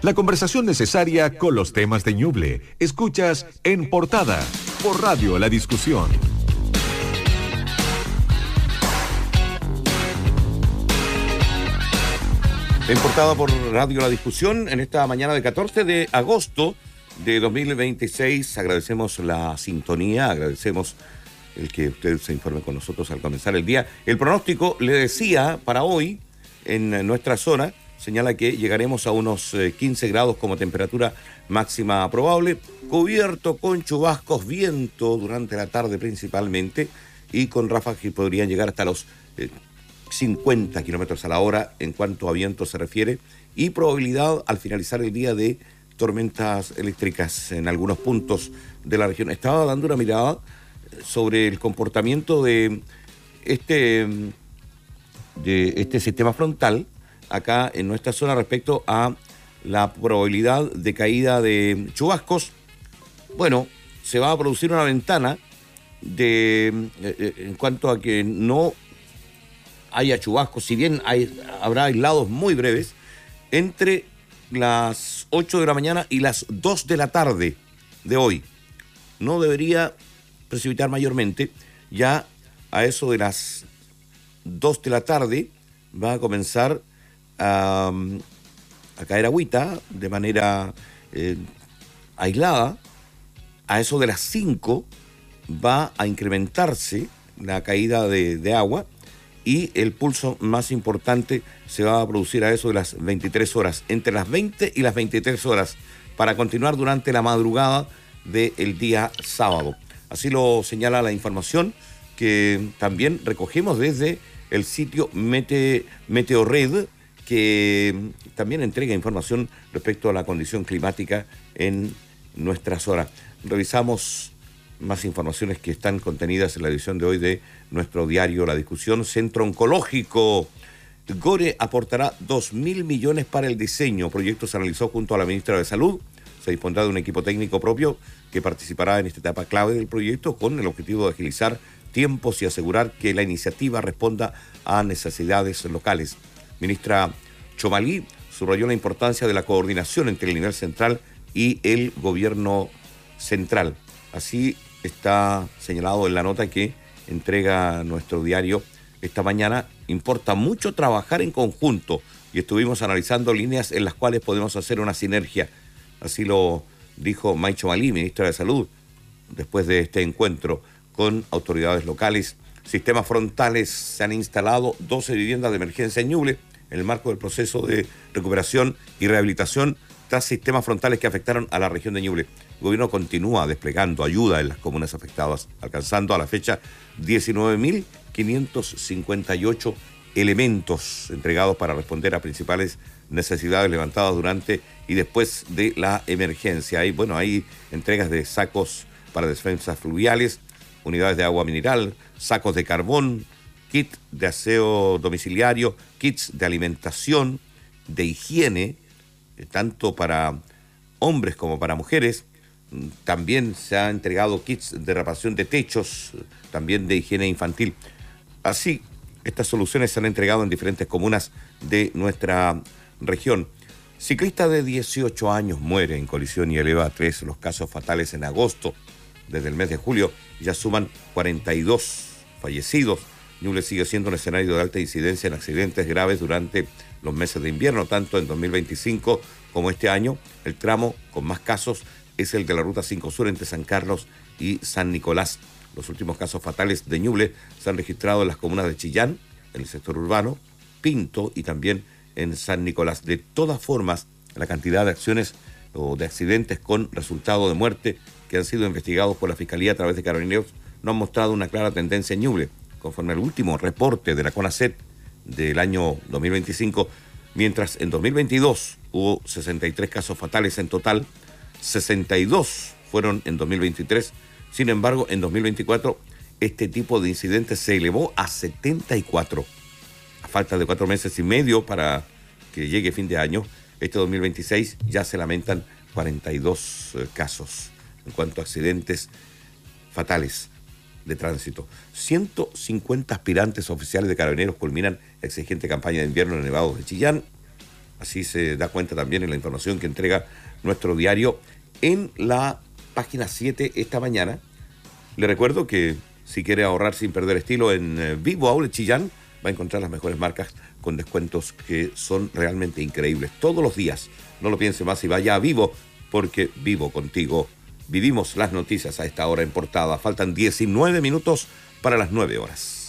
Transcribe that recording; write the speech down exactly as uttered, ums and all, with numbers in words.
La conversación necesaria con los temas de Ñuble. Escuchas En Portada, por Radio La Discusión. En Portada por Radio La Discusión, en esta mañana de catorce de agosto de dos mil veintiséis, agradecemos la sintonía, agradecemos el que usted se informe con nosotros al comenzar el día. El pronóstico, le decía, para hoy, en nuestra zona, señala que llegaremos a unos quince grados como temperatura máxima probable, cubierto con chubascos, viento durante la tarde principalmente, y con ráfagas que podrían llegar hasta los eh, cincuenta kilómetros a la hora en cuanto a viento se refiere, y probabilidad al finalizar el día de tormentas eléctricas en algunos puntos de la región. Estaba dando una mirada sobre el comportamiento de este, de este sistema frontal acá en nuestra zona respecto a la probabilidad de caída de chubascos. Bueno, se va a producir una ventana de eh, en cuanto a que no haya chubascos, si bien hay, habrá aislados muy breves, entre las ocho de la mañana y las dos de la tarde de hoy. No debería precipitar mayormente. Ya a eso de las dos de la tarde va a comenzar a, a caer agüita de manera eh, aislada. A eso de las cinco va a incrementarse la caída de, de agua, y el pulso más importante se va a producir a eso de las veintitrés horas, entre las veinte y las veintitrés horas, para continuar durante la madrugada del día sábado. Así lo señala la información que también recogemos desde el sitio Mete, Meteorred, que también entrega información respecto a la condición climática en nuestra zona. Revisamos más informaciones que están contenidas en la edición de hoy de nuestro diario La Discusión. Centro Oncológico. Gore aportará dos mil millones para el diseño. Proyecto se analizó junto a la ministra de Salud. Se dispondrá de un equipo técnico propio que participará en esta etapa clave del proyecto, con el objetivo de agilizar tiempos y asegurar que la iniciativa responda a necesidades locales. Ministra Chomalí subrayó la importancia de la coordinación entre el nivel central y el gobierno central. Así está señalado en la nota que entrega nuestro diario esta mañana. Importa mucho trabajar en conjunto, y estuvimos analizando líneas en las cuales podemos hacer una sinergia. Así lo dijo May Chomalí, ministra de Salud, después de este encuentro con autoridades locales. Sistemas frontales. Se han instalado doce viviendas de emergencia en Ñuble en el marco del proceso de recuperación y rehabilitación tras sistemas frontales que afectaron a la región de Ñuble. El gobierno continúa desplegando ayuda en las comunas afectadas, alcanzando a la fecha diecinueve mil quinientos cincuenta y ocho elementos entregados para responder a principales necesidades levantadas durante y después de la emergencia. Hay, bueno, hay entregas de sacos para defensas fluviales, unidades de agua mineral, sacos de carbón, kit de aseo domiciliario, kits de alimentación, de higiene, tanto para hombres como para mujeres. También se han entregado kits de reparación de techos, también de higiene infantil. Así, estas soluciones se han entregado en diferentes comunas de nuestra región. Ciclista de dieciocho años muere en colisión y eleva a tres los casos fatales en agosto. Desde el mes de julio ya suman cuarenta y dos fallecidos. Ñuble sigue siendo un escenario de alta incidencia en accidentes graves durante los meses de invierno, tanto en dos mil veinticinco como este año. El tramo con más casos es el de la Ruta cinco Sur entre San Carlos y San Nicolás. Los últimos casos fatales de Ñuble se han registrado en las comunas de Chillán, en el sector urbano, Pinto y también en San Nicolás. De todas formas, la cantidad de acciones o de accidentes con resultado de muerte que han sido investigados por la Fiscalía a través de Carabineros no han mostrado una clara tendencia en Ñuble. Conforme al último reporte de la CONACET del año dos mil veinticinco, mientras en dos mil veintidós hubo sesenta y tres casos fatales en total, sesenta y dos fueron en dos mil veintitrés. Sin embargo, en dos mil veinticuatro este tipo de incidentes se elevó a setenta y cuatro. A falta de cuatro meses y medio para que llegue fin de año, este dos mil veintiséis ya se lamentan cuarenta y dos eh, casos en cuanto a accidentes fatales de tránsito. ciento cincuenta aspirantes oficiales de Carabineros culminan exigente campaña de invierno en Nevados de Chillán. Así se da cuenta también en la información que entrega nuestro diario en la página siete esta mañana. Le recuerdo que si quiere ahorrar sin perder estilo en eh, Vivo Outlet Chillán, va a encontrar las mejores marcas con descuentos que son realmente increíbles todos los días. No lo piense más y vaya a Vivo, porque vivo contigo. Vivimos las noticias a esta hora en portada. Faltan diecinueve minutos para las nueve horas.